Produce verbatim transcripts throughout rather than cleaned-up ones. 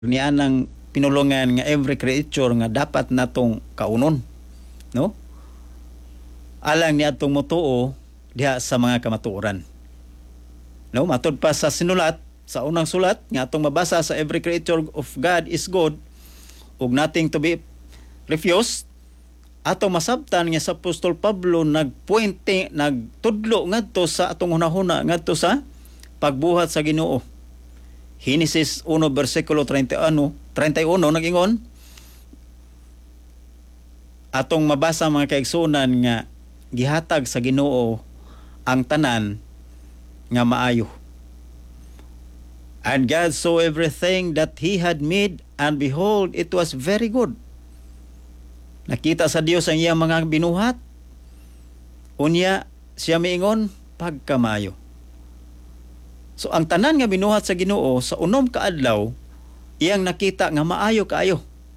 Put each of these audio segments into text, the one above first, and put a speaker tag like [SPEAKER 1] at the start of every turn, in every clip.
[SPEAKER 1] niya ng pinulungan nga every creature nga dapat natong kaunon, no? Alang niya atong motuo diha sa mga kamatuoran. No, matud pa sa sinulat sa unang sulat nga atong mabasa sa every creature of God is good ug nothing to be refused. Atong masabtan nga sa Apostol Pablo nagpuente nagtudlo ngadto sa atong hunahuna ngadto sa pagbuhat sa Ginoo. Genesis one versikulo thirty-one, thirty-one nag-ingon atong mabasa mga kaigsunan nga gihatag sa Ginoo ang tanan nga maayo. And God saw everything that He had made, and behold, it was very good. Nakita sa Dios ang iyang mga binuhat. Unya siya miingon pagkamayo. So ang tanan nga binuhat sa Ginoo sa unom ka adlaw iyang nakita nga maayo kaayo.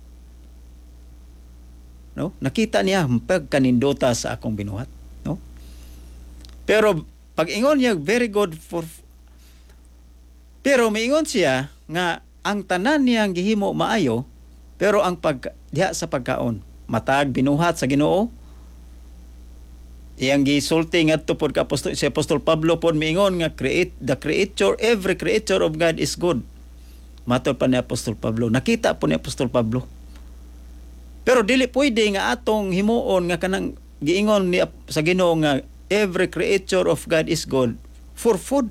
[SPEAKER 1] No? Nakita niya pagkanindota sa akong binuhat, no? Pero pag ingon niya very good for pero miingon siya nga ang tanan niyang gihimo maayo pero ang pag diha sa pagkaon matag binuhat sa Ginoo iyang gisulti ngadto pod ka apostol si Apostol Pablo pod miingon nga create the creature every creature of God is good. Matod pa ni Apostol Pablo, nakita po ni Apostol Pablo. Pero dili pwede nga atong himuon nga kanang giingon ni sa Ginoo nga every creature of God is good for food.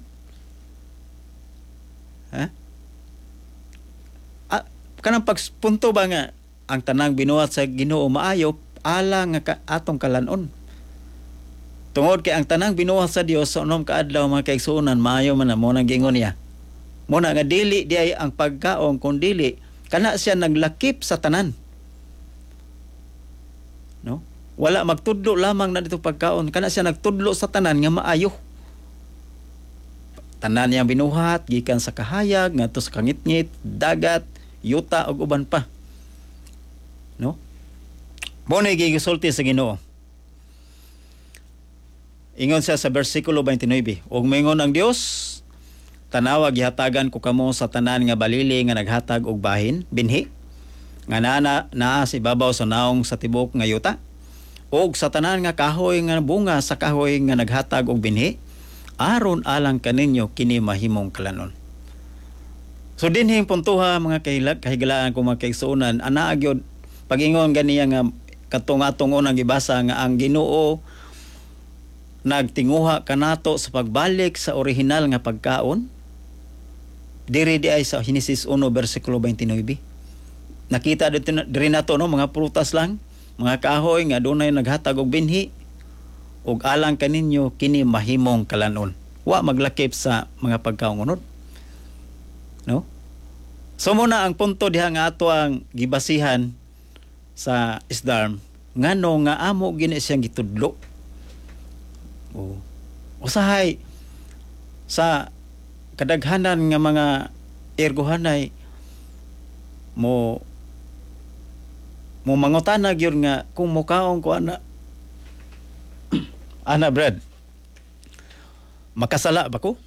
[SPEAKER 1] Ha? Ah, kanang pagpunto ba nga ang tanang binuhat sa Ginoo maayo alang nga ka, atong kalanon. Tungod kay ang tanang binuhat sa Dios sa unom ka adlaw mga kaigsuonan maayo man na mo nang giingon niya. Mo na nga dili di ay ang pagkaon kun dili kana siya naglakip sa tanan. No? Wala magtudlo lamang na dito pagkaon, kana siya nagtudlo sa tanan nga maayo. Tanan niyang binuhat gikan sa kahayag ngadto sa kangitngit, dagat, yuta ug uban pa. No? Mo na gisulti sa Ginoo. Ingon siya sa bersikulo twenty-nine, ug moingon ang Dios, tanawa gihatagan ko kamo sa tanan nga balili nga naghatag og bahin, binhi, nga naa naa sa ibabaw sa naong sa tibok nga yuta, ug sa tanan nga kahoy nga bunga sa kahoy nga naghatag og binhi, aron alang kaninyo kini mahimong kalanon. So dinhing puntuha mga kahilag kahigalaan ko mga kaigsuonan, ana gyud pag-ingon ganiya nga katong atong unang gibasa nga ang Ginoo nagtinguha kanato sa pagbalik sa orihinal nga pagkaon. Diri di ay sa Genesis one versikulo twenty-nine. Nakita dito diri nato no mga prutas lang, mga kahoy nga dunay naghatag og binhi ug alang kaninyo kini mahimong kalanon. Wa maglakip sa mga pagkaon unod. No? So muna ang punto diha nga ato ang gibasihan sa isdarm ngano nga amo gini siyang gitudlo. Oh. Usahay sa kadaghanan nga mga ergohanay mo mo mangutana gyud nga kung mukaon ko ana ana Brad, makasala ba ko?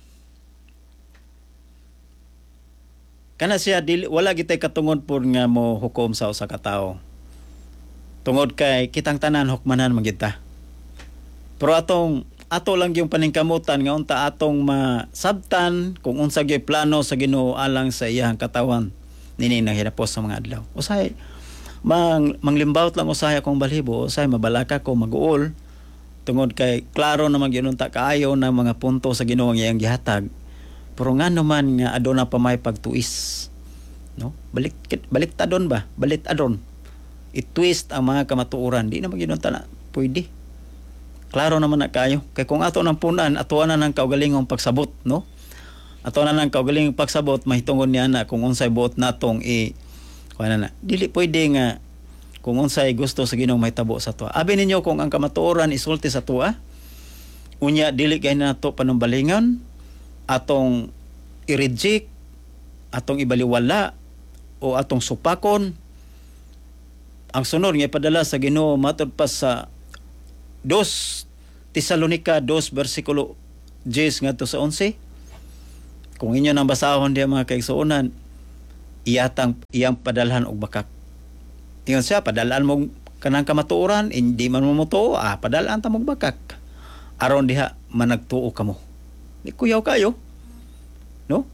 [SPEAKER 1] Kana siya dili, wala gitay katungod por nga mo hukom sa usa ka tawo. Tungod kay kitang tanan hukmanan magita. Pero atong ato lang yung paningkamutan nga unta atong masabtan kung unsa gyud plano sa Ginoo alang sa iyang katawan nini nang hinapos sa mga adlaw. Usahay mang manglimbawt lang usahay akong balhibo, usahay mabalaka ko mag-uol tungod kay klaro naman gyud unta kaayo na mga punto sa Ginoo nga iyang gihatag. Pero ngano man nga aduna pa may pagtuis, no? Balik balik tadon ba? Balik adon. I-twist ang mga kamatuoran, di na gyud unta na pwede. Klaro naman na kayo. Kaya kung ato ng punan, ato na ng kaugalingong pagsabot, no? Ato na ng kaugalingong pagsabot, mahitungon niya na kung unsay buot natong i... Kuha na na. Dili pwede nga kung unsay gusto sa Ginoo mahitabo sa tuwa. Abi ninyo kung ang kamatuoran isulti sa tuwa, unya dili kay nato panumbalingon, atong i-reject, atong ibaliwala, o atong supakon. Ang sunod nga ipadala sa Ginoo matod pa sa Dos Tesalonica two versikulo ten ngadto sa eleven. Kung inyo nang basahon diya mga kaigsuonan, iyatang iyang padalhan og bakak. Ingon siya, padalaan mo kanang kamatuoran, hindi man mo motuo, ah, padalaan ta mong bakak. Aron diha managtuo kamo. Di kuyaw kayo. No?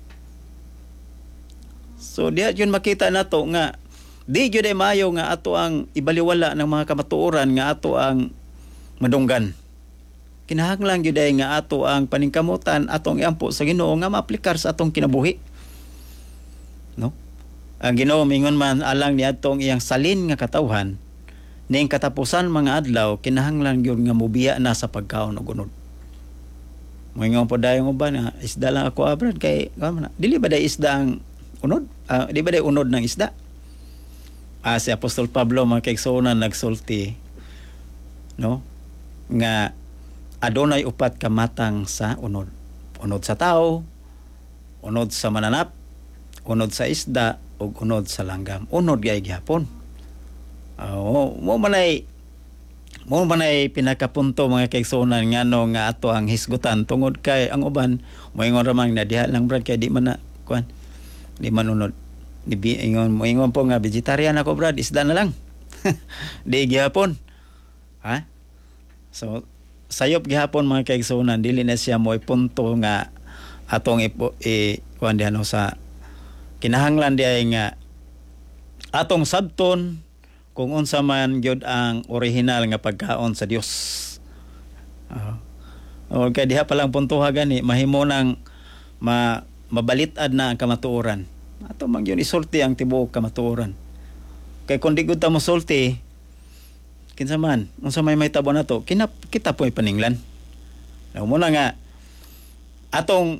[SPEAKER 1] So diha yun makita nato nga di gyud ay maayo nga ato ang ibaliwala ng mga kamatuoran nga ato ang madunggan. Kinahanglan gyud ay nga ato ang paningkamutan atong iampo sa Ginoo nga maaplikar sa atong kinabuhi. No? Ang Ginoo mingon man alang ni atong iyang salin nga katawhan ning katapusan mga adlaw kinahanglan gyud nga mubiya na sa pagkaon og unod. Moingon po dayon uban nga isda lang ako abrad kay kamana. Dili ba day isda ang unod? Uh, di ba day unod ng isda? Ah, si Apostol Pablo mga kaigsuonan nagsulti, no? Nga adunay upat ka matang sa unod. Unod sa tao, unod sa mananap, unod sa isda, ug unod sa langgam. Unod gay gyapon. Oh, mo manay mo manay pinakapunto mga kaigsuonan ngano nga ato ang hisgutan tungod kay ang uban moingon ra man na diha lang brad kay di man na kuan di man unod. Di ingon moingon po nga vegetarian ako brad, isda na lang. Di gyapon. Ha? So sayop gihapon mga kaigsuonan dili na siya moy punto nga atong ipo i kuan diha no sa kinahanglan di ay nga atong sabton kung unsa man gyud ang original nga pagkaon sa Dios. Uh, o kay diha pa lang puntuha gani mahimo nang ma, mabalitad na ang kamatuoran. Ato man gyud isulti ang tibuok kamatuoran. Kay kun di gud ta mosulti kinsa man unsa may mahitabo nato kinap kita po'y paninglan. Now muna nga atong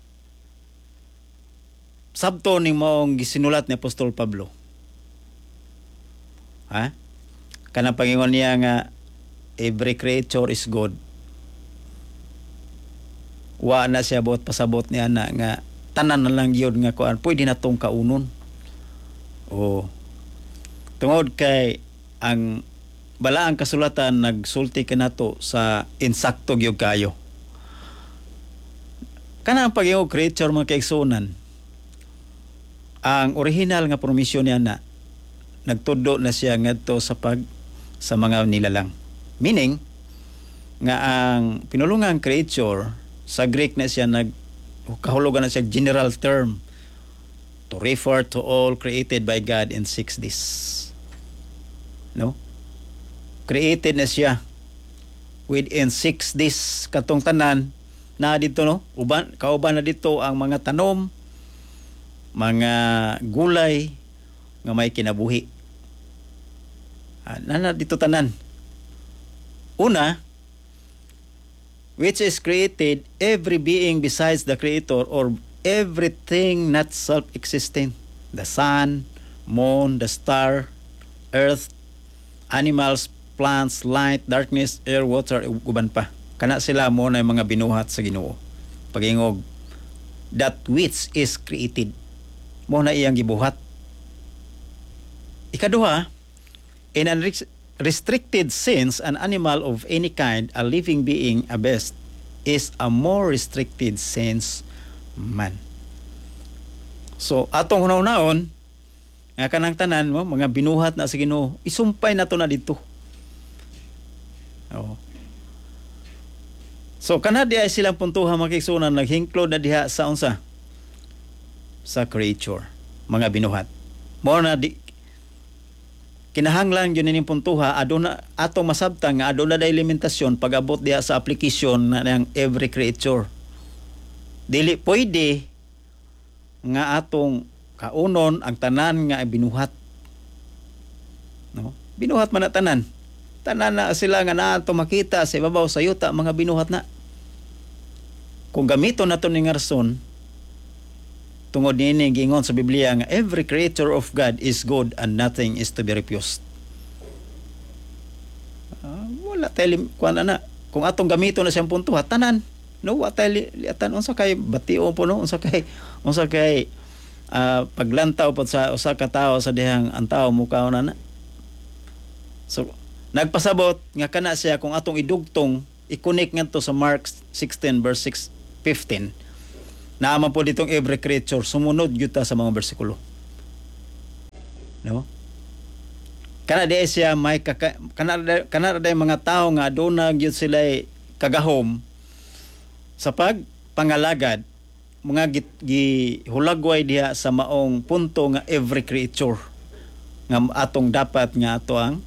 [SPEAKER 1] sabton ning maong gisinulat ni Apostol Pablo. Ha? Kanang pangingon niya nga every creature is good. Wa na siya bot pasabot niya na nga tanan na lang yun nga kuan pwede na tong kaunon. O tungod kay ang balaang kasulatan nagsulti kanato sa insakto gyud kayo. Kanang pagingog creature mga kaigsuonan ang original nga promisyon niya na nagtudo na siya ngadto sa pag sa mga nilalang. Meaning nga ang pinulungang creature sa Greek na siya nag kahulugan na siya general term to refer to all created by God in six days. No? Created na siya within six days katong tanan na dito no uban kauban na dito ang mga tanom, mga gulay nga may kinabuhi. Ah, nana dito tanan. Una, which is created every being besides the creator or everything not self-existing. The sun, moon, the star, earth, animals, plants, light, darkness, air, water, uban pa. Kana sila mo na mga binuhat sa Ginoo. Pagingog, that which is created. Mo na iyang gibuhat. Ikaduha, in a restricted sense, an animal of any kind, a living being, a beast, is a more restricted sense man. So, atong hunaw-naon, nga kanang tanan mo, mga binuhat na sa Ginoo, isumpay na to na dito. Oh. So, kana di ay silang puntuha makiksunan, naghingklod na diha sa unsa? Sa creature, mga binuhat. Mo na di, kinahanglan yun ining puntuha aduna atong masabtang nga aduna day limitasyon pag-abot diha sa application na ng every creature. Dili pwede nga atong kaunon ang tanan nga binuhat. No? Binuhat man na tanan. Tanan na sila nga naato makita sa ibabaw sa yuta mga binuhat na. Kung gamiton nato ning rason tungod nini gingon sa Biblia nga every creature of God is good and nothing is to be refused. Uh, wala tayo kuan na kung atong gamito na siyang puntuha tanan no wa tayo liatan unsa kay batio po no unsa kay unsa kay uh, paglantaw pod sa usa ka tawo sa dihang ang tawo mukaw na na. So nagpasabot nga kana siya kung atong idugtong i-connect ngadto sa Mark sixteen verse six fifteen. Naaman po ditong every creature, sumunod yuta sa mga bersikulo. no? Kana di siya may kaka, kana kana day mga tao nga aduna gyud sila kagahom sa pag pangalagad mga git, gi hulagway diha sa maong punto nga every creature nga atong dapat nga ato ang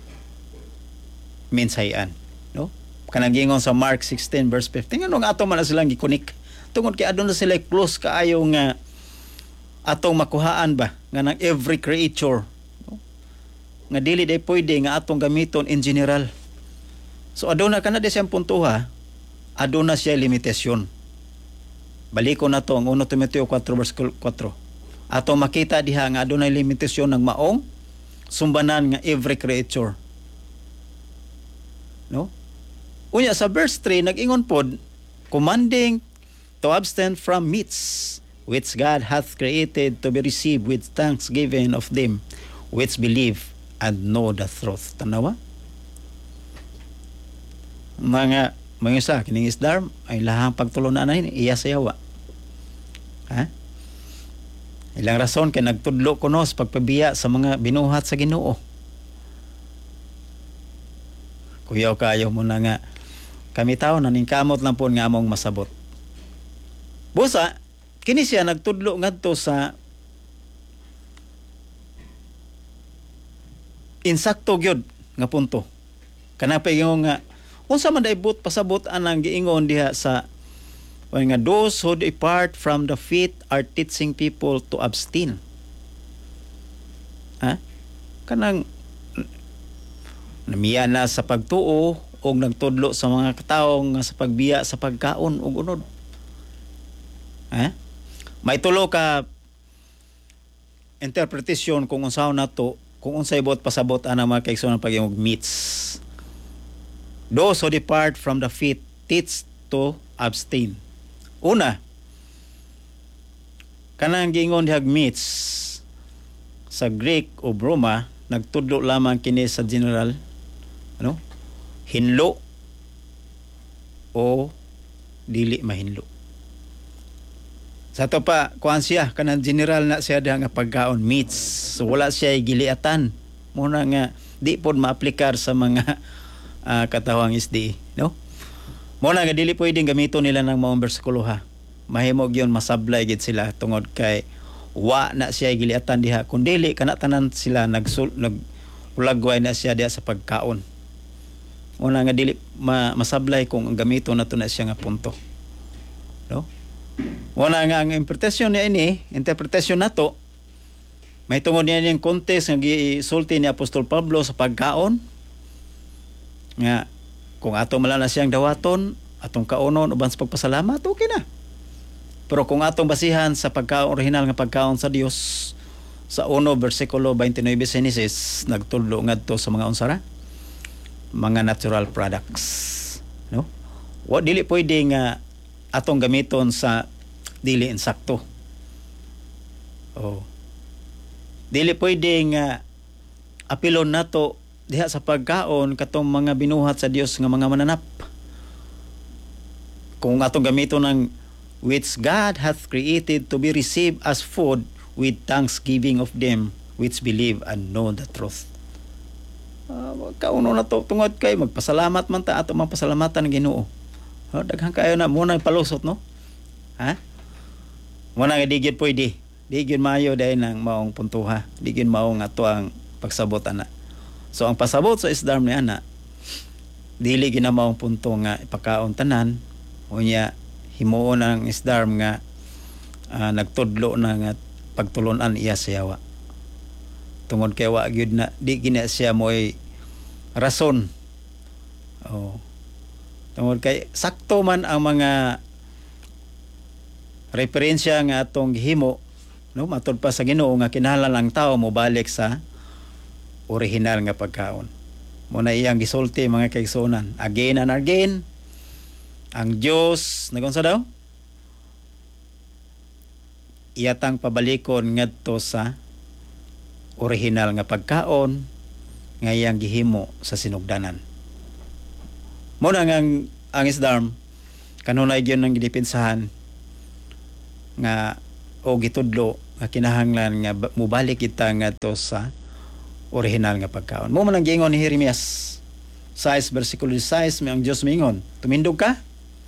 [SPEAKER 1] mensayan, no? Kanang gingon sa Mark sixteen verse fifteen, ano nga ato man na silang gikunik tungod kay aduna sila close kaayo nga atong makuhaan ba nga ng every creature, no? Nga dili day pwede nga atong gamiton in general. So aduna kana di siyang puntuha, aduna siya limitasyon. Baliko na to ang First Timothy four verse four. Ato makita diha nga aduna limitasyon ng maong sumbanan nga every creature, no? Unya sa verse three nag-ingon pod, commanding to abstain from meats which God hath created to be received with thanksgiving of them which believe and know the truth. Tanawa? Mga mga isa, kining isdar, ay lahang pagtulonan na yun, iya sayawa. Ha? Ilang rason kay nagtudlo ko no sa pagpabiya sa mga binuhat sa Ginoo. Kuyaw kayo mo na nga, kami tao naningkamot lang po nga among masabot. Busa, kini siya nagtudlo ngadto sa insakto gyud nga punto. Kanapa yung nga unsa man daibot pasabot anang giingon diha sa o nga those who depart from the faith are teaching people to abstain. Ha? Kanang namiya na sa pagtuo o nagtudlo sa mga katawo nga sa pagbiya sa pagkaon ug unod. Ha? May tulo ka interpretation kung unsaon nato kung unsay bot pasabot ana mga kaigsoon pag-imog meats. Those who depart from the faith teach to abstain. Una, kanang giingon dihag meats sa Greek o Roma nagtudlo lamang kini sa general ano hinlo o dili mahinlo. Sa to pa, kuhan siya, kanang general na siya nga pagkaon, meats. So wala siya giliatan. Muna nga, di po maaplikar sa mga uh, katawang S D E. No? Muna nga, dili pwedeng gamito nila ng mga bersikulo ha. Mahimog yun, masablay gid sila tungod kay wa na siya giliatan diha. Kung dili, kanatanan sila nagsul, nagulagway na siya diha sa pagkaon. Muna nga, dili ma, masablay kung gamito na to na siya nga punto. No? Wala nga ang interpretasyon niya ini, interpretasyon nato, may tungod niya yung context nga gisulti ni Apostol Pablo sa pagkaon, nga kung ato mala na siyang dawaton, atong kaunon, uban sa pagpasalamat, okay na. Pero kung atong basihan sa pagkaon, original nga pagkaon sa Dios, sa uno versikulo twenty-nine Genesis, nagtudlo ngadto sa mga unsara, mga natural products. No? Wa dili pwede nga atong gamiton sa dili insakto. Oh. Dili pwede nga apilon nato diha sa pagkaon katong mga binuhat sa Dios nga mga mananap. Kung atong gamiton ng which God hath created to be received as food with thanksgiving of them which believe and know the truth. Uh, kauno na to tungod kay magpasalamat man ta ato magpasalamatan ng Ginoo. Oh, daghang kayo na muna palusot no. Ha? Muna nga di gyud pwede. Di gyud maayo dahil nang maong puntuha. Di gyud mao nga ato ang pagsabot ana. So ang pasabot sa isdam ni ana dili gyud na maong punto nga ipakaon tanan. Unya himuon ang isdam nga uh, nagtudlo na nga pagtulon-an iya sa yawa. Tungod kay wa gyud na di gina siya moy rason. Oh. Tungod kay sakto man ang mga referensya nga atong gihimo, no, matud pa sa Ginoo nga kinahanglan ang tao mo balik sa original nga pagkaon. Muna iyang gisulti mga kaigsunan, again and again ang Dios nagunsa daw iyatang pabalikon ngadto sa original nga pagkaon nga iyang gihimo sa sinugdanan. Muna nga ang, ang isdam kanunay gyud nang gidipinsahan nga o gitudlo nga kinahanglan nga ba- mubalik kita nga to sa original nga pagkaon. Mo man ang giingon ni Jeremias sais versikulo sais may ang Dios mingon, tumindog ka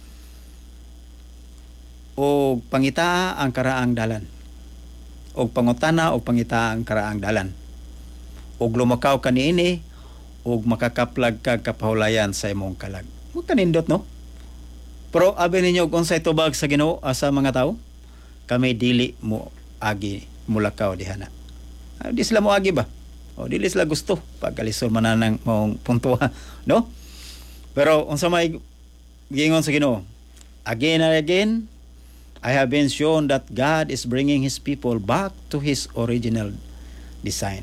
[SPEAKER 1] o pangitaa ang karaang dalan. O pangutana o pangitaa ang karaang dalan. Og lumakaw ka niini og makakaplag ka kapahulayan sa imong kalag. Mo kanindot no? Pero abi ninyo kung unsay tubag sa Ginoo sa mga tao, kami dili mo agi mulakaw dihana. Ah, di sila mo agi ba? O dili sila gusto pagkalisod man nang mong puntuha, no? Pero unsa may giingon sa Ginoo? Again and again, I have been shown that God is bringing His people back to His original design.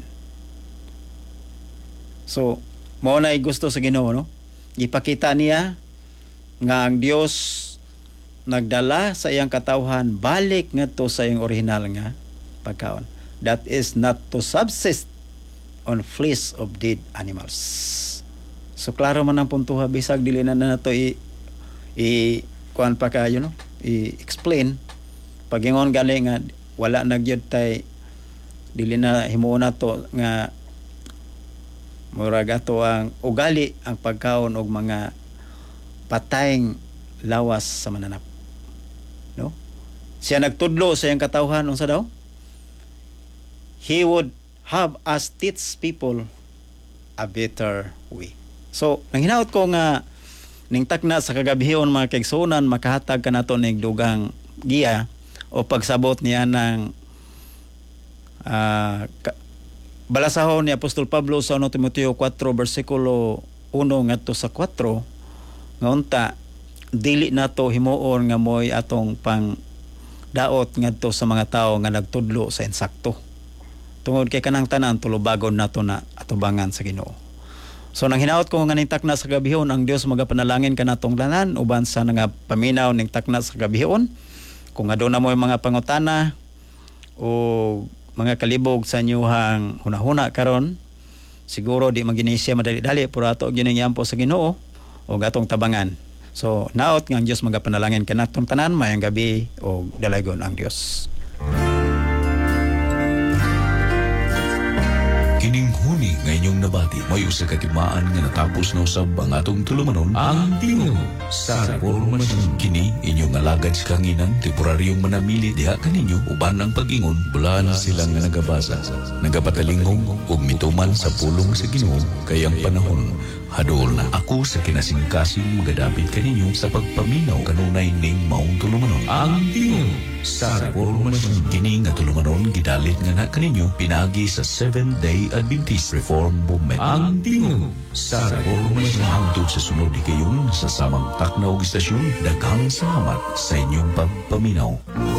[SPEAKER 1] So, mo na gusto sa Ginoo, no? Ipakita niya nga ang Dios nagdala sa iyang katawhan balik ngadto sa iyang original nga pagkaon. That is not to subsist on flesh of dead animals. So klaro man ang puntuha bisag dili na nato i i kuan pa kayo no i-explain pagingon gali nga wala na gyud tay dili na himuon nato nga murag ato ang ugali ang pagkaon og mga patayng lawas sa mananap, no? Siya nagtudlo sa iyang katawhan unsa daw? He would have us teach people a better way. So, nang hinaut ko nga ning takna sa kagabihon mga kaigsunan makahatag ka nato ning dugang giya o pagsabot niya ng uh, ka- balasahon ni Apostol Pablo sa ano Timoteo four versikulo one ngadto sa four nga unta dili nato himuon nga moy atong pang daot ngadto sa mga tawo nga nagtudlo sa insakto. Tungod kay kanang tanan tulubagon nato na atubangan sa Ginoo. So nang hinaot ko nga ning takna sa gabihon ang Dios magapanalangin kanatong tanan uban sa nga paminaw ning takna sa gabihon. Kung aduna mo mga pangutana o mga kalibog sa inyong hunahuna karon, siguro di maginisya madali-dali pero ato giningyampo sa Ginoo o gatong tabangan. So naot nga ang Dios magapanalangin kanatong tanan mayang gabi o dalagon ang Dios.
[SPEAKER 2] Kining huni nga inyong nabati, may usa ka timaan nga natapos na usab ang atong tulumanon ang tingog sa reformasyon. Kini inyong alagad sa kanginan, temporaryong manamili diha kaninyo uban ang pag-ingon, bulan silang nga nagabasa, nagapatalingog ug mituman sa pulong sa Ginoo kay ang panahon hadol na. Ako sa kinasingkasing magadapit kaninyo sa pagpaminaw kanunay ning maong tulumanon ang tingog sa reformasyon. Kini nga tulumanon gidalit nga na kaninyo pinagi sa Seventh Day Adventist Reform Movement ang tingog sa reformasyon. Hangtod sa sunod di kayon sa samang takna og istasyon, daghang salamat sa inyong pagpaminaw.